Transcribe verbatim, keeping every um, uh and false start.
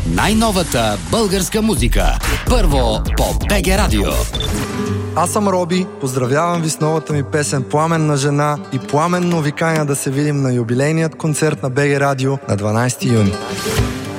Най-новата българска музика. Първо по БГ Радио. Аз съм Роби, поздравявам ви с новата ми песен "Пламенна жена" и пламенно ви каня да се видим на юбилейният концерт на БГ Радио на дванайсети юни.